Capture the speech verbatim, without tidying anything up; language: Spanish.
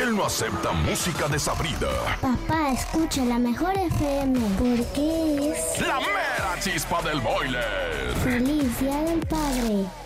Él no acepta música desabrida. Papá, escucha la mejor F M porque es La mera chispa del boiler. Feliz Día del Padre.